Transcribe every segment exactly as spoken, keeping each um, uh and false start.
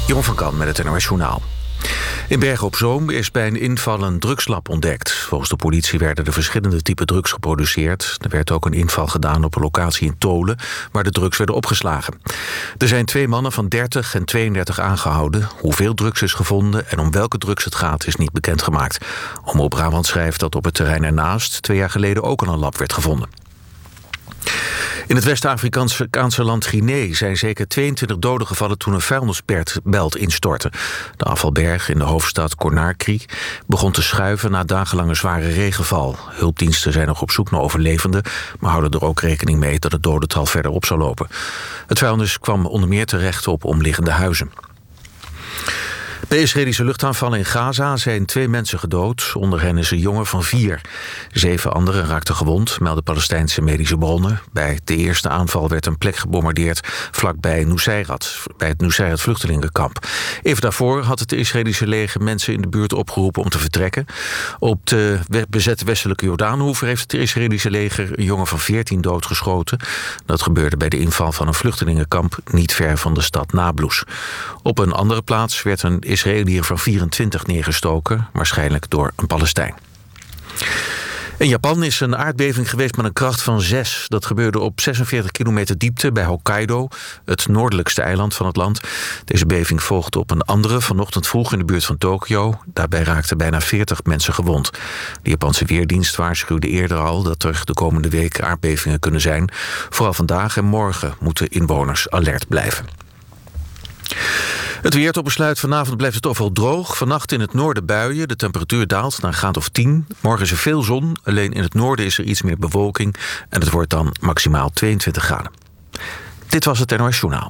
Jeroen van Kan met het N O S Journaal. In Bergen op Zoom is bij een inval een drugslab ontdekt. Volgens de politie werden er verschillende typen drugs geproduceerd. Er werd ook een inval gedaan op een locatie in Tolen, waar de drugs werden opgeslagen. Er zijn twee mannen van dertig en tweeëndertig aangehouden. Hoeveel drugs is gevonden en om welke drugs het gaat is niet bekendgemaakt. Omroep Brabant schrijft dat op het terrein ernaast twee jaar geleden ook al een lab werd gevonden. In het West-Afrikaanse land Guinea zijn zeker tweeëntwintig doden gevallen toen een vuilnisbelt instortte. De afvalberg in de hoofdstad Conakry begon te schuiven na dagenlange zware regenval. Hulpdiensten zijn nog op zoek naar overlevenden, maar houden er ook rekening mee dat het dodental verder op zal lopen. Het vuilnis kwam onder meer terecht op omliggende huizen. Bij Israëlische luchtaanvallen in Gaza zijn twee mensen gedood. Onder hen is een jongen van vier. Zeven anderen raakten gewond, melden Palestijnse medische bronnen. Bij de eerste aanval werd een plek gebombardeerd vlakbij Nuseirat, bij het Nuseirat vluchtelingenkamp. Even daarvoor had het Israëlische leger mensen in de buurt opgeroepen om te vertrekken. Op de bezette westelijke Jordaanhoever heeft het Israëlische leger een jongen van veertien doodgeschoten. Dat gebeurde bij de inval van een vluchtelingenkamp niet ver van de stad Nablus. Op een andere plaats werd een Israëliër van vierentwintig neergestoken, waarschijnlijk door een Palestijn. In Japan is een aardbeving geweest met een kracht van zes. Dat gebeurde op zesenveertig kilometer diepte bij Hokkaido, het noordelijkste eiland van het land. Deze beving volgde op een andere vanochtend vroeg in de buurt van Tokio. Daarbij raakten bijna veertig mensen gewond. De Japanse Weerdienst waarschuwde eerder al dat er de komende week aardbevingen kunnen zijn. Vooral vandaag en morgen moeten inwoners alert blijven. Het weer tot besluit. Vanavond blijft het overal droog. Vannacht in het noorden buien. De temperatuur daalt naar een graad of tien. Morgen is er veel zon. Alleen in het noorden is er iets meer bewolking. En het wordt dan maximaal tweeëntwintig graden. Dit was het N O S Journaal.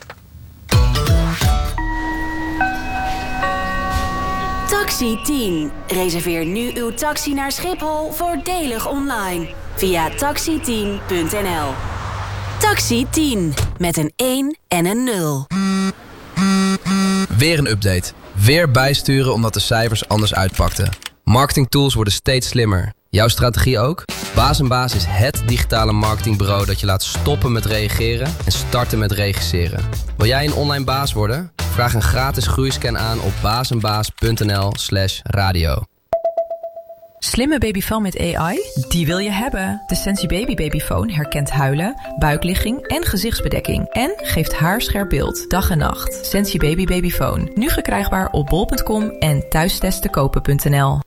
Taxi tien. Reserveer nu uw taxi naar Schiphol voordelig online. Via taxi tien punt n l. Taxi tien. Met een één en een nul. Weer een update. Weer bijsturen omdat de cijfers anders uitpakten. Marketingtools worden steeds slimmer. Jouw strategie ook? Baas en Baas is het digitale marketingbureau dat je laat stoppen met reageren en starten met regisseren. Wil jij een online baas worden? Vraag een gratis groeiscan aan op baas en baas punt n l slash radio. Slimme babyfoon met A I? Die wil je hebben. De Sensi Baby Babyfoon herkent huilen, buikligging en gezichtsbedekking. En geeft haarscherp beeld, dag en nacht. Sensi Baby Babyfoon. Nu verkrijgbaar op bol punt com en thuistestenkopen punt n l.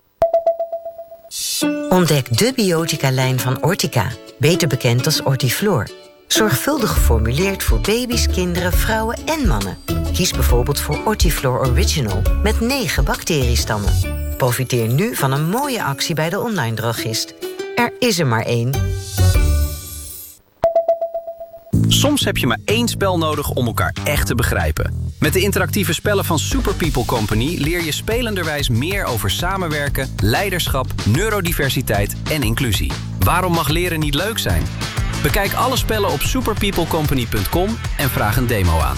Ontdek de biotica-lijn van Ortica. Beter bekend als Ortiflor. Zorgvuldig geformuleerd voor baby's, kinderen, vrouwen en mannen. Kies bijvoorbeeld voor Ortiflor Original met negen bacteriestammen. Profiteer nu van een mooie actie bij de online drogist. Er is er maar één. Soms heb je maar één spel nodig om elkaar echt te begrijpen. Met de interactieve spellen van Super People Company leer je spelenderwijs meer over samenwerken, leiderschap, neurodiversiteit en inclusie. Waarom mag leren niet leuk zijn? Bekijk alle spellen op super people company punt com en vraag een demo aan.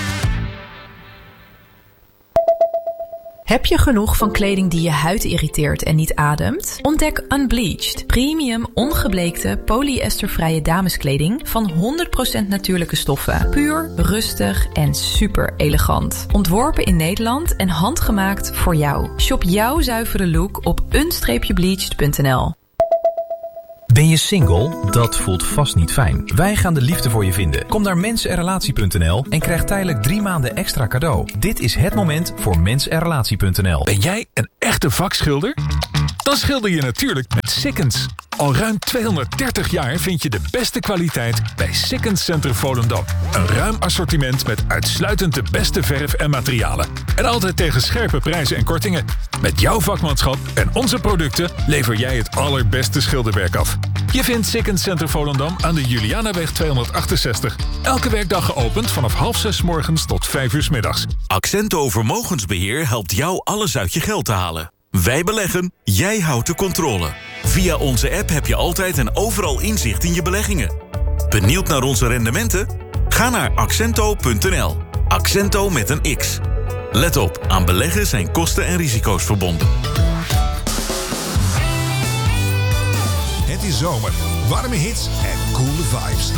Heb je genoeg van kleding die je huid irriteert en niet ademt? Ontdek Unbleached. Premium, ongebleekte, polyestervrije dameskleding van honderd procent natuurlijke stoffen. Puur, rustig en super elegant. Ontworpen in Nederland en handgemaakt voor jou. Shop jouw zuivere look op un bleached punt n l. Ben je single? Dat voelt vast niet fijn. Wij gaan de liefde voor je vinden. Kom naar mens en relatie punt n l en krijg tijdelijk drie maanden extra cadeau. Dit is het moment voor mens en relatie punt n l. Ben jij een echte vakschilder? Dan schilder je natuurlijk met Sikkens. Al ruim tweehonderddertig jaar vind je de beste kwaliteit bij Sikkens Center Volendam. Een ruim assortiment met uitsluitend de beste verf en materialen. En altijd tegen scherpe prijzen en kortingen. Met jouw vakmanschap en onze producten lever jij het allerbeste schilderwerk af. Je vindt Sikkens Center Volendam aan de Julianaweg tweehonderdachtenzestig. Elke werkdag geopend vanaf half zes morgens tot vijf uur 's middags. Accento Vermogensbeheer helpt jou alles uit je geld te halen. Wij beleggen, jij houdt de controle. Via onze app heb je altijd en overal inzicht in je beleggingen. Benieuwd naar onze rendementen? Ga naar accento punt n l. Accento met een X. Let op, aan beleggen zijn kosten en risico's verbonden. Het is zomer, warme hits en coole vibes.